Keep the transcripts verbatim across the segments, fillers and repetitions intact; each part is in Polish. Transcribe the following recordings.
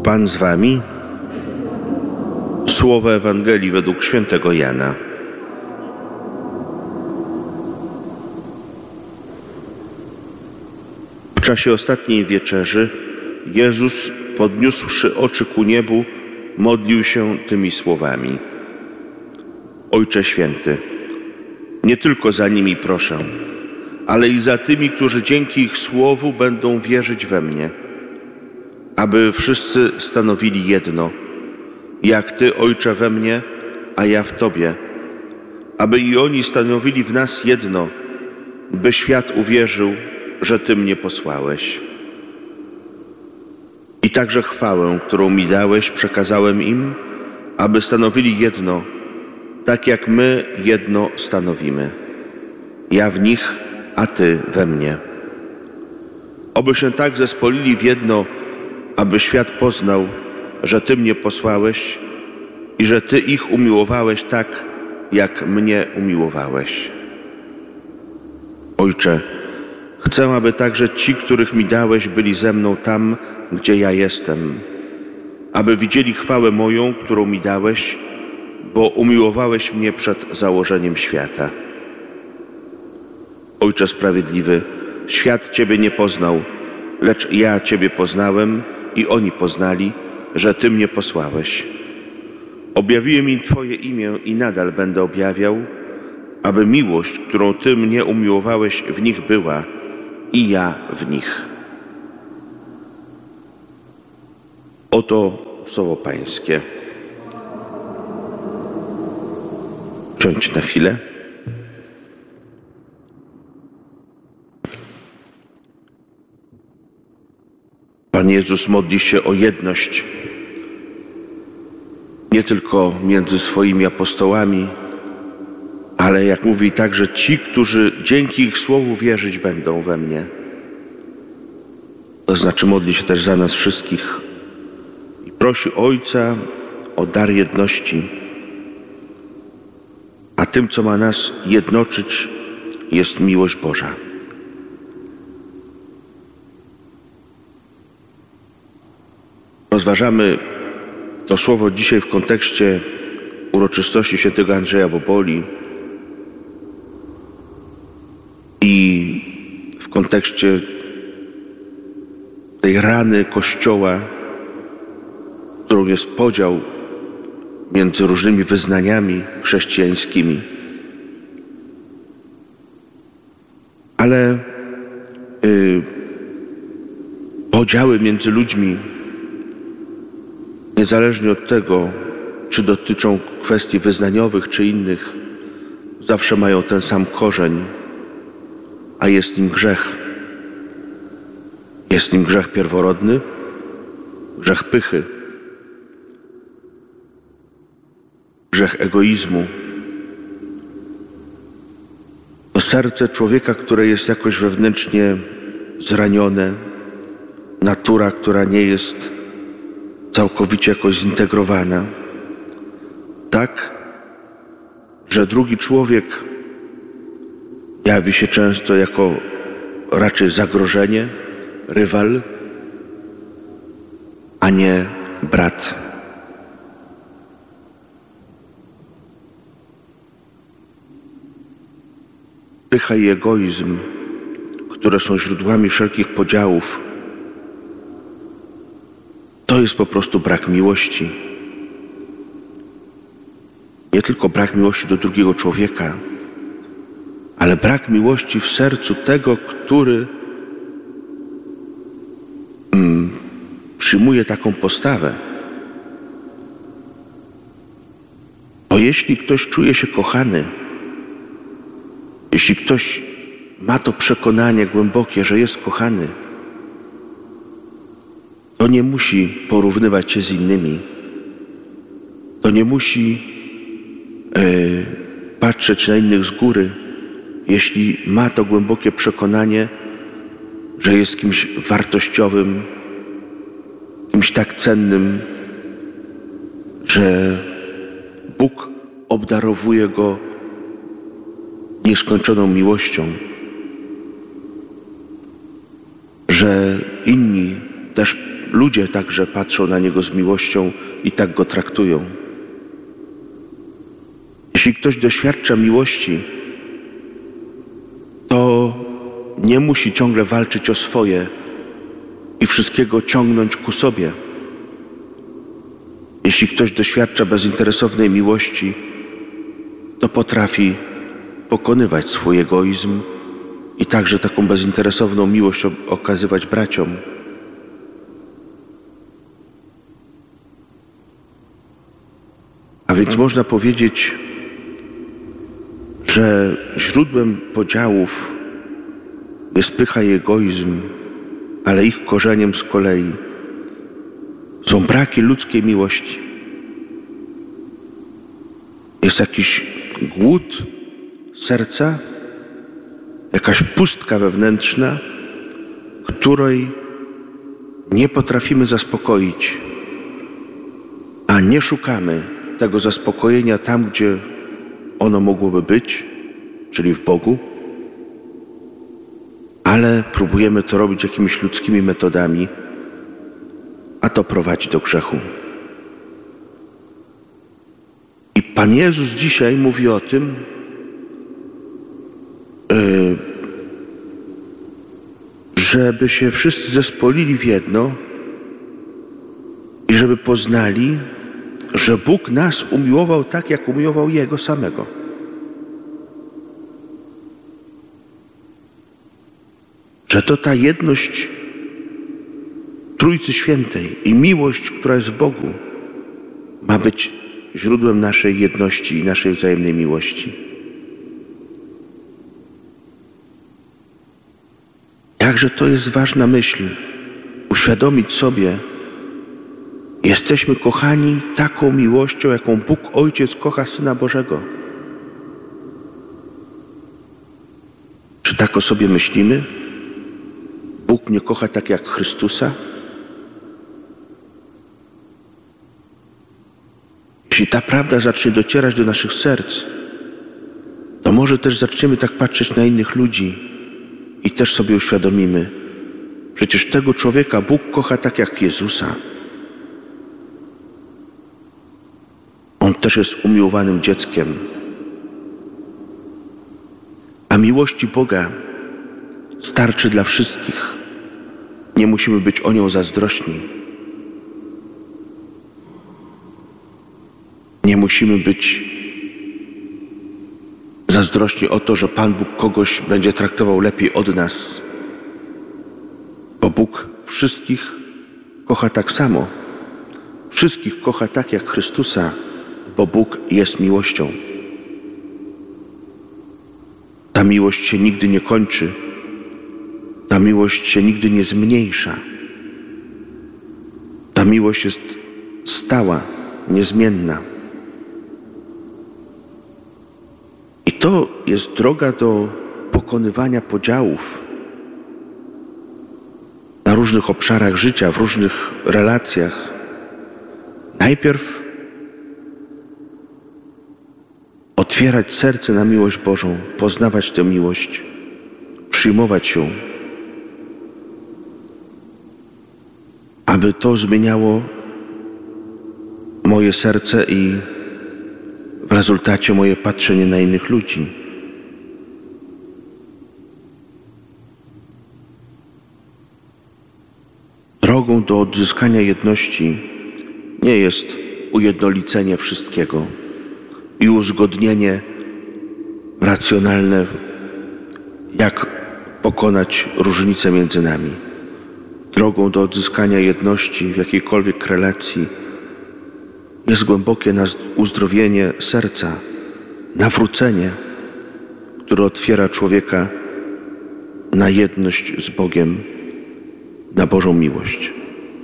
Pan z wami. Słowo Ewangelii według świętego Jana. W czasie ostatniej wieczerzy Jezus, podniósłszy oczy ku niebu, modlił się tymi słowami: Ojcze Święty, nie tylko za nimi proszę, ale i za tymi, którzy dzięki ich słowu będą wierzyć we mnie, aby wszyscy stanowili jedno, jak Ty, Ojcze, we mnie, a ja w Tobie, aby i oni stanowili w nas jedno, by świat uwierzył, że Ty mnie posłałeś. I także chwałę, którą mi dałeś, przekazałem im, aby stanowili jedno, tak jak my jedno stanowimy. Ja w nich, a Ty we mnie. Oby się tak zespolili w jedno, aby świat poznał, że Ty mnie posłałeś i że Ty ich umiłowałeś tak, jak mnie umiłowałeś. Ojcze, chcę, aby także ci, których mi dałeś, byli ze mną tam, gdzie ja jestem, aby widzieli chwałę moją, którą mi dałeś, bo umiłowałeś mnie przed założeniem świata. Ojcze sprawiedliwy, świat Ciebie nie poznał, lecz ja Ciebie poznałem i oni poznali, że Ty mnie posłałeś. Objawiłem im Twoje imię i nadal będę objawiał, aby miłość, którą Ty mnie umiłowałeś, w nich była i ja w nich. Oto słowo Pańskie. Siądź na chwilę. Pan Jezus modli się o jedność nie tylko między swoimi apostołami, ale jak mówi także ci, którzy dzięki ich słowu wierzyć będą we mnie. To znaczy modli się też za nas wszystkich i prosi Ojca o dar jedności, a tym, co ma nas jednoczyć, jest miłość Boża. Rozważamy to słowo dzisiaj w kontekście uroczystości świętego Andrzeja Boboli i w kontekście tej rany Kościoła, którą jest podział między różnymi wyznaniami chrześcijańskimi. Ale yy, podziały między ludźmi, niezależnie od tego, czy dotyczą kwestii wyznaniowych, czy innych, zawsze mają ten sam korzeń, a jest nim grzech. Jest nim grzech pierworodny, grzech pychy, grzech egoizmu. To serce człowieka, które jest jakoś wewnętrznie zranione, natura, która nie jest całkowicie jakoś zintegrowana, tak, że drugi człowiek jawi się często jako raczej zagrożenie, rywal, a nie brat. Pycha i egoizm, które są źródłami wszelkich podziałów, to jest po prostu brak miłości. Nie tylko brak miłości do drugiego człowieka, ale brak miłości w sercu tego, który mm, przyjmuje taką postawę. Bo jeśli ktoś czuje się kochany, jeśli ktoś ma to przekonanie głębokie, że jest kochany, to nie musi porównywać się z innymi. To nie musi e, patrzeć na innych z góry, jeśli ma to głębokie przekonanie, że jest kimś wartościowym, kimś tak cennym, że Bóg obdarowuje go nieskończoną miłością, że inni też ludzie także patrzą na Niego z miłością i tak Go traktują. Jeśli ktoś doświadcza miłości, to nie musi ciągle walczyć o swoje i wszystkiego ciągnąć ku sobie. Jeśli ktoś doświadcza bezinteresownej miłości, to potrafi pokonywać swój egoizm i także taką bezinteresowną miłość okazywać braciom. A więc można powiedzieć, że źródłem podziałów jest pycha i egoizm, ale ich korzeniem z kolei są braki ludzkiej miłości. Jest jakiś głód serca, jakaś pustka wewnętrzna, której nie potrafimy zaspokoić, a nie szukamy tego zaspokojenia tam, gdzie ono mogłoby być, czyli w Bogu, ale próbujemy to robić jakimiś ludzkimi metodami, a to prowadzi do grzechu. I Pan Jezus dzisiaj mówi o tym, żeby się wszyscy zespolili w jedno i żeby poznali, że Bóg nas umiłował tak, jak umiłował Jego samego. Że to ta jedność Trójcy Świętej i miłość, która jest w Bogu, ma być źródłem naszej jedności i naszej wzajemnej miłości. Jakże to jest ważna myśl, uświadomić sobie, jesteśmy kochani taką miłością, jaką Bóg Ojciec kocha Syna Bożego. Czy tak o sobie myślimy? Bóg mnie kocha tak jak Chrystusa? Jeśli ta prawda zacznie docierać do naszych serc, to może też zaczniemy tak patrzeć na innych ludzi i też sobie uświadomimy, przecież tego człowieka Bóg kocha tak jak Jezusa. On też jest umiłowanym dzieckiem. A miłości Boga starczy dla wszystkich. Nie musimy być o nią zazdrośni. Nie musimy być zazdrośni o to, że Pan Bóg kogoś będzie traktował lepiej od nas. Bo Bóg wszystkich kocha tak samo. Wszystkich kocha tak jak Chrystusa, bo Bóg jest miłością. Ta miłość się nigdy nie kończy. Ta miłość się nigdy nie zmniejsza. Ta miłość jest stała, niezmienna. I to jest droga do pokonywania podziałów na różnych obszarach życia, w różnych relacjach. Najpierw otwierać serce na miłość Bożą, poznawać tę miłość, przyjmować ją, aby to zmieniało moje serce i w rezultacie moje patrzenie na innych ludzi. Drogą do odzyskania jedności nie jest ujednolicenie wszystkiego i uzgodnienie racjonalne, jak pokonać różnice między nami. Drogą do odzyskania jedności w jakiejkolwiek relacji jest głębokie uzdrowienie serca, nawrócenie, które otwiera człowieka na jedność z Bogiem, na Bożą miłość.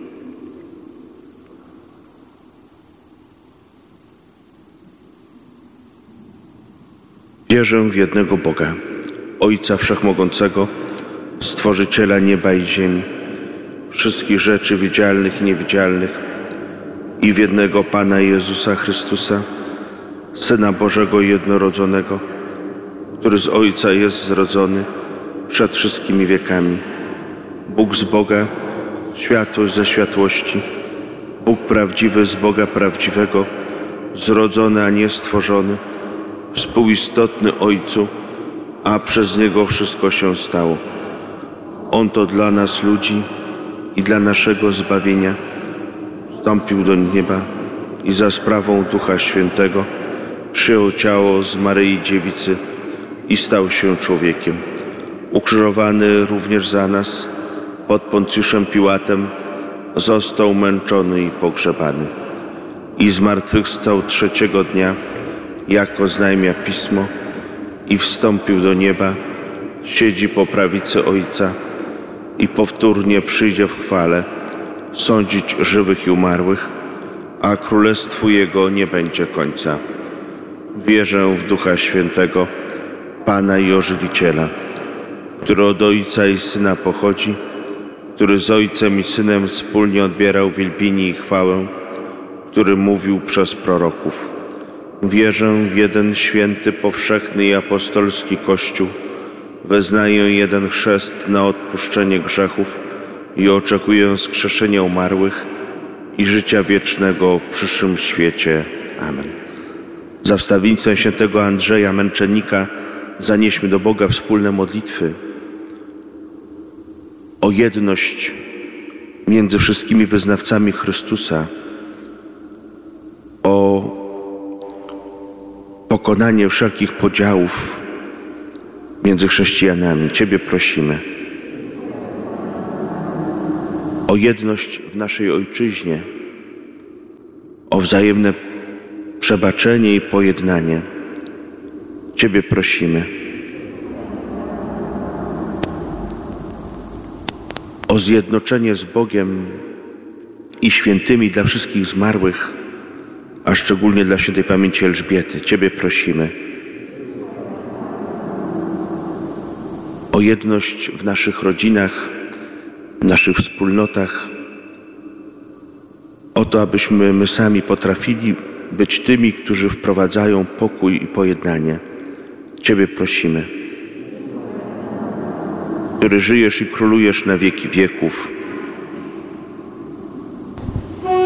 Wierzę w jednego Boga, Ojca Wszechmogącego, Stworzyciela nieba i ziemi, wszystkich rzeczy widzialnych i niewidzialnych, i w jednego Pana Jezusa Chrystusa, Syna Bożego jednorodzonego, który z Ojca jest zrodzony przed wszystkimi wiekami, Bóg z Boga, światłość ze światłości, Bóg prawdziwy z Boga prawdziwego, zrodzony, a nie stworzony, współistotny Ojcu, a przez Niego wszystko się stało. On to dla nas ludzi i dla naszego zbawienia wstąpił do nieba i za sprawą Ducha Świętego przyjął ciało z Maryi Dziewicy i stał się człowiekiem. Ukrzyżowany również za nas pod Poncjuszem Piłatem, został męczony i pogrzebany. I zmartwychwstał trzeciego dnia, jak oznajmia Pismo, i wstąpił do nieba, siedzi po prawicy Ojca i powtórnie przyjdzie w chwale sądzić żywych i umarłych, a królestwu Jego nie będzie końca. Wierzę w Ducha Świętego, Pana i Ożywiciela, który od Ojca i Syna pochodzi, który z Ojcem i Synem wspólnie odbierał wielbienie i chwałę, który mówił przez proroków. Wierzę w jeden święty, powszechny i apostolski Kościół, wyznaję jeden chrzest na odpuszczenie grzechów i oczekuję wskrzeszenia umarłych i życia wiecznego w przyszłym świecie. Amen. Za wstawiennictwem świętego Andrzeja Męczennika zanieśmy do Boga wspólne modlitwy o jedność między wszystkimi wyznawcami Chrystusa, o pokonanie wszelkich podziałów między chrześcijanami. Ciebie prosimy o jedność w naszej Ojczyźnie, o wzajemne przebaczenie i pojednanie. Ciebie prosimy o zjednoczenie z Bogiem i świętymi dla wszystkich zmarłych, a szczególnie dla świętej pamięci Elżbiety. Ciebie prosimy o jedność w naszych rodzinach, w naszych wspólnotach, o to, abyśmy my sami potrafili być tymi, którzy wprowadzają pokój i pojednanie. Ciebie prosimy, który żyjesz i królujesz na wieki wieków.